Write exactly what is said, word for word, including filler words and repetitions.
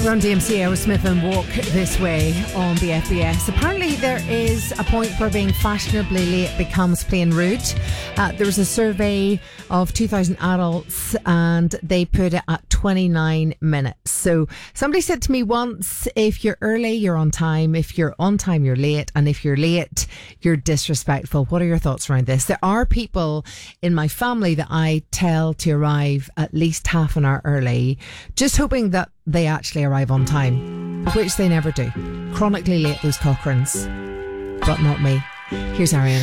Run D M C, Aerosmith and Walk This Way on the F B S. Apparently there is a point where being fashionably late becomes plain rude. Uh, there was a survey of two thousand adults and they put it at twenty-nine minutes. So somebody said to me once, if you're early, you're on time. If you're on time, you're late. And if you're late, you're disrespectful. What are your thoughts around this? There are people in my family that I tell to arrive at least half an hour early, just hoping that they actually arrive on time, which they never do. Chronically late, those Cochrans, but not me. Here's Ariana.